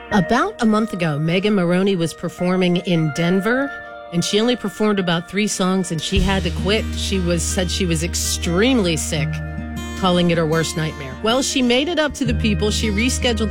About a month ago, Megan Moroney was performing in Denver, and she only performed about 3 songs, and she had to quit. Said she was extremely sick, calling it her worst nightmare. Well, she made it up to the people. She rescheduled